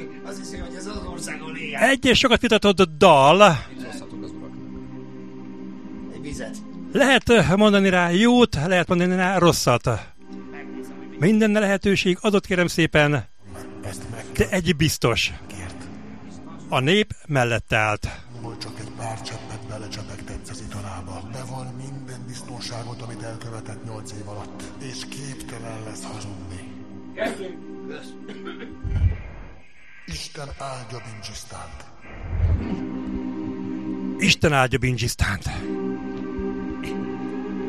Azt hiszi, hogy ez az országon éjjel. Egy és sokat vitatott dal. Mit hozhatok az urak? Egy vizet. Lehet mondani rá jót, lehet mondani rá rosszat. Megnézem, hogy Minden lehetőség adott, kérem szépen, Ezt meg de egy biztos. kért. A nép mellette állt. Hogy csak egy pár cseppet belecsepegtetsz az italába. Bevall minden disznóságot, amit elkövetett 8 év alatt. És képtelen lesz hazudni. kezdjünk. Isten áldja Bingisztánt. Isten áldja Bingisztánt.